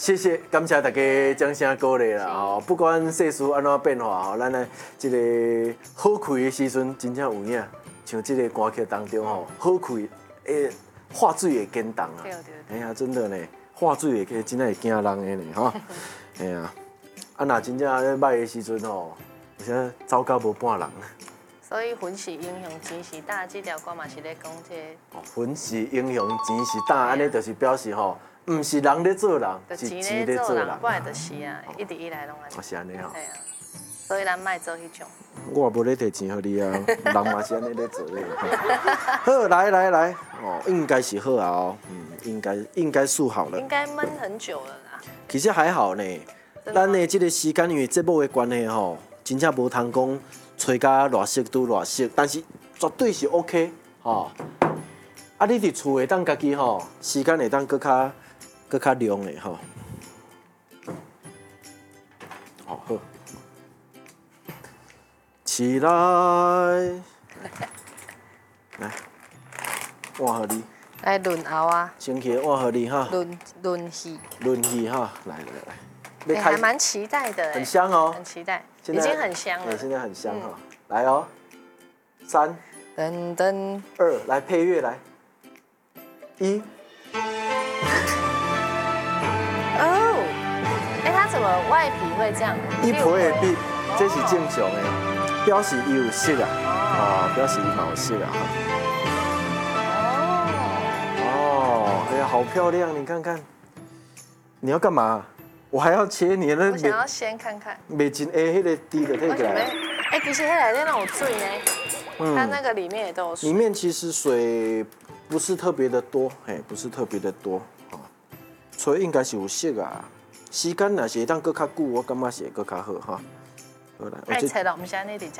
谢谢，感谢大家掌声鼓励啦吼！不管世事安怎变化吼，咱的这个好开的时阵真正有影，像这个歌曲当中吼，好开诶，化水会坚冻啊！哎呀，真的呢，化水会真正会惊人的呢吼！哎呀，啊若真正咧歹的时阵吼，有时走到无半人。 所以魂是英雄，钱是大，这条歌嘛是咧讲这。 魂是英雄，钱是胆，安尼就是表示吼，唔是人咧做人，是钱咧做人。 本来就是啊，一直以来拢安尼。 是安尼吼。 系啊，所以咱莫做迄种。 我无咧摕钱互你啊，人嘛是安尼咧做咧。好，来，哦，应该是好啊哦，应该输好了。 应该闷很久了啦。 其实还好呢，咱的这个时间因为节目的关系吼，真正无通讲。吹甲偌熟拄偌熟，但是绝对是 OK 吼。啊，你伫厝会当家己吼，时间会当搁较量的吼。好，起来，来，换互你。 来轮后啊。 先去换互你哈。 轮戏。 轮戏哈，来。 还蛮期待的。 很香哦。 很期待。已经很香了。 对，现在很香哈。来哦，3、 噔噔 2，来配乐来，1。 哦，哎，它怎么外皮会这样？ 伊皮会变，这是正常的，表示伊有色啊，哦，表示伊嘛有色啊。哦，哎呀，好漂亮，你看看。你要干嘛？我还要切你那。 我想要先看看。 袂真下迄个滴的退起来。 哎，其实那里面有水呢。它那个里面也都有水。 里面其实水不是特别的多，不是特别的多啊。所以应该是有色啊。时间若是当搁较久，我感觉是会搁较好哈。好来， 爱切了，我们现在那里吃。